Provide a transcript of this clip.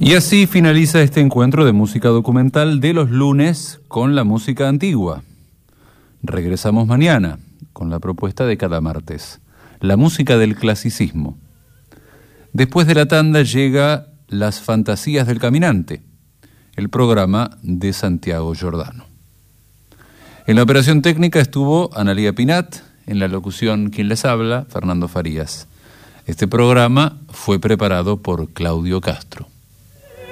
Y así finaliza este encuentro de música documental de los lunes con la música antigua. Regresamos mañana con la propuesta de cada martes, la música del clasicismo. Después de la tanda llega Las Fantasías del Caminante, el programa de Santiago Giordano. En la operación técnica estuvo Analía Pinat, en la locución quien les habla, Fernando Farías. Este programa fue preparado por Claudio Castro.